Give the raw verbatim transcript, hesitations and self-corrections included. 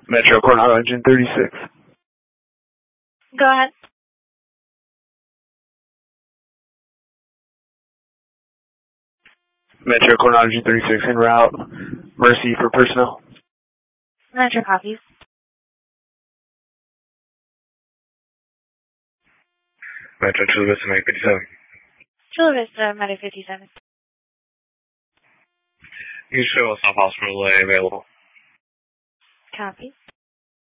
Metro Coronado Engine thirty-six. Go ahead. Metro Coronado Engine thirty-six en route. Mercy for personnel. Metro copies. Metro Chula Vista, Mike fifty-seven. Chula Vista, Meta fifty-seven. You show us off hospital relay available. Copy.